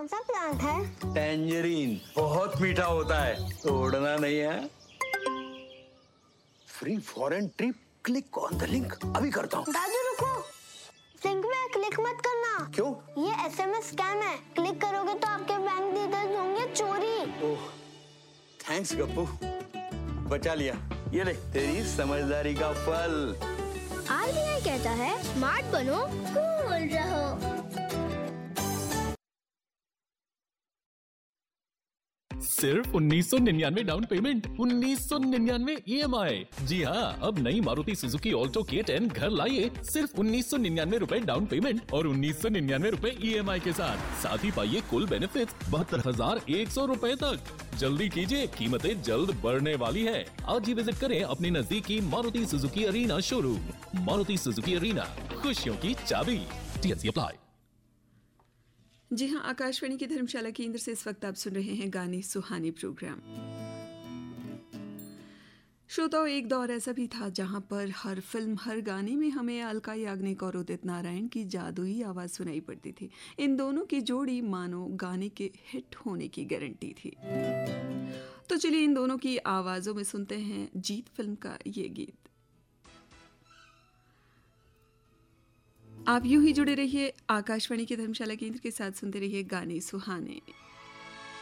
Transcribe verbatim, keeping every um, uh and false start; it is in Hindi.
कौन सा प्लांट है? टेंजरीन, बहुत मीठा होता है, तोड़ना नहीं है। Free foreign trip, click on the link. अभी करता हूँ। दादू रुको, लिंक में क्लिक मत करना। क्यों? ये एसएमएस स्कैम है, क्लिक करोगे तो आपके बैंक डिटेल्स होंगे चोरी। ओह, थैंक्स गप्पू, बचा लिया। ये ले तेरी समझदारी का फल। आरबीआई कहता है स्मार्ट बनो, कूल रहो। सिर्फ उन्नीस सौ निन्यानवे डाउन पेमेंट, उन्नीस सौ निन्यानवे ईएमआई। जी हाँ, अब नई मारुति सुजुकी ऑल्टो के टेन घर लाइए सिर्फ उन्नीस सौ निन्यानवे रूपए डाउन पेमेंट और उन्नीस सौ निन्यानवे रूपए ईएमआई के साथ। साथ ही पाइए कुल बेनिफिट बहत्तर हजार एक सौ रूपए तक। जल्दी कीजिए, कीमतें जल्द बढ़ने वाली है। आज ही विजिट करें अपने नजदीकी Maruti Suzuki arena showroom. Maruti Suzuki arena, खुशियों की चाबी। TNC apply. जी हाँ, आकाशवाणी की धर्मशाला केंद्र से इस वक्त आप सुन रहे हैं गाने सुहाने प्रोग्राम। श्रोताओं, एक दौर ऐसा भी था जहां पर हर फिल्म, हर गाने में हमें अलका याग्निक और उदित नारायण की जादुई आवाज़ सुनाई पड़ती थी। इन दोनों की जोड़ी मानो गाने के हिट होने की गारंटी थी। तो चलिए इन दोनों की आवाज़ों में सुनते हैं जीत फिल्म का ये गीत। आप यूं ही जुड़े रहिए आकाशवाणी के धर्मशाला केंद्र के साथ, सुनते रहिए गाने सुहाने।